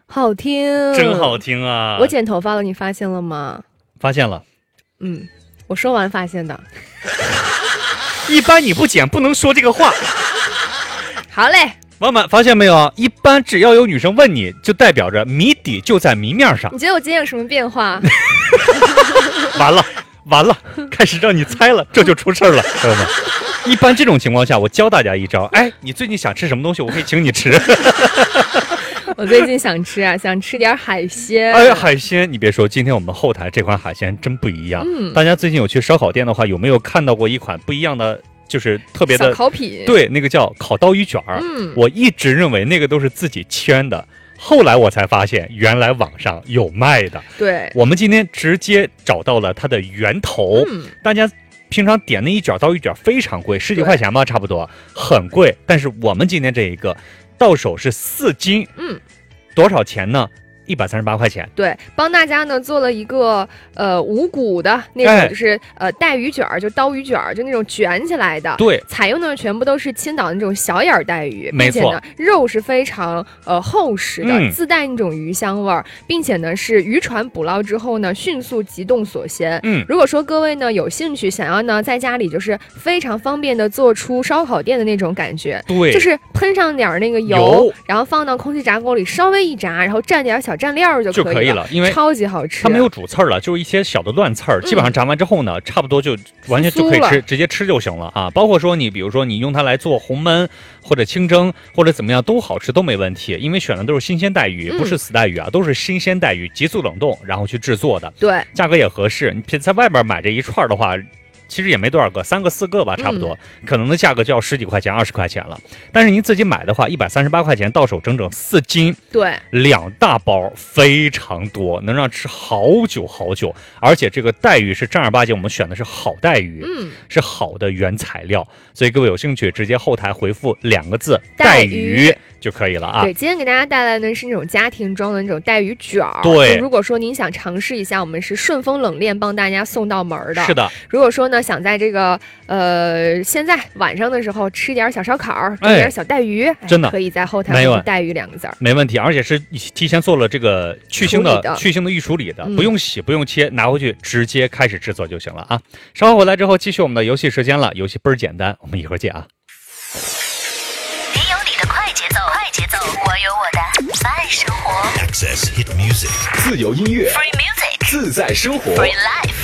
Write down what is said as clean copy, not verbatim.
好听， 真好听啊！ 我剪头发了，你发现了吗？ 发现了。 我说完发现的。 一般你不剪不能说这个话。 好嘞。 朋友们发现没有？一般只要有女生问你，就代表着谜底就在谜面上。 你觉得我今天有什么变化？ 完了，开始让你猜了，这就出事了，朋友们。一般这种情况下，我教大家一招，你最近想吃什么东西，我可以请你吃。 我最近想吃点海鲜。 海鲜，你别说，今天我们后台这款海鲜真不一样。大家最近有去烧烤店的话，有没有看到过一款不一样的？就是特别的小烤品， 对，那个叫烤刀鱼卷儿。我一直认为那个都是自己圈的，后来我才发现原来网上有卖的。 对， 我们今天直接找到了它的源头。大家平常点那一卷刀鱼卷非常贵，10几块钱吧，差不多，很贵。但是我们今天这一个到手是4斤，多少钱呢？138块钱。 对，帮大家呢做了一个无骨的那种，就是带鱼卷，就刀鱼卷，就那种卷起来的。 对， 采用的全部都是青岛的那种小眼带鱼， 没错， 并且呢肉是非常厚实的，自带那种鱼香味儿，并且呢是渔船捕捞之后呢迅速急冻锁鲜。如果说各位呢有兴趣想要呢在家里就是非常方便的做出烧烤店的那种感觉， 对， 就是喷上点那个油，然后放到空气炸锅里稍微一炸，然后蘸点小蘸料就可以了， 因为超级好吃。 它没有主刺儿了，就是一些小的乱刺儿，基本上炸完之后呢，差不多就完全就可以吃，直接吃就行了啊。包括说你比如说你用它来做红焖或者清蒸或者怎么样都好吃，都没问题，因为选的都是新鲜带鱼，不是死带鱼啊，都是新鲜带鱼，急速冷冻然后去制作的。 对， 价格也合适。你在外边买这一串的话，其实也没多少个，3个4个吧，差不多，可能的价格就要10几块钱、20块钱了。但是您自己买的话，138块钱到手整整4斤， 对 ，2大包，非常多，能让吃好久好久。而且这个带鱼是正儿八经，我们选的是好带鱼，是好的原材料。所以各位有兴趣，直接后台回复2个字“带鱼”就可以了啊。 对，今天给大家带来的是那种家庭装的那种带鱼卷儿。 对， 如果说您想尝试一下，我们是顺丰冷链帮大家送到门的。 是的。 如果说呢，想在这个现在晚上的时候吃点小烧烤，整点小带鱼， 真的可以在后台回复“带鱼”2个字， 没问题。而且是提前做了这个去腥的预处理的，不用洗，不用切，拿回去直接开始制作就行了啊。稍后回来之后，继续我们的游戏时间了。游戏倍儿简单，我们一会儿见啊。 你有你的快节奏，我有我的慢生活。 Access Hit Music， 自由音乐 Free Music， 自在生活 Free Life。